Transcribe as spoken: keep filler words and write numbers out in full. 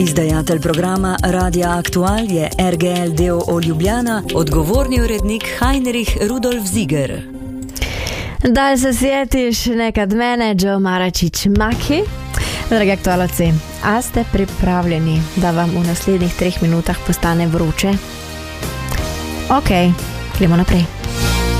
Izdajatelj programa Radia Aktual je R G L d o o Ljubljana, odgovorni urednik Heinrich Rudolf Ziger. Da se sjetiš nekad mene, Joe Maračić Maki. Dragi aktualci, a ste pripravljeni, da vam v naslednjih treh minutah postane vroče? Ok, gremo naprej.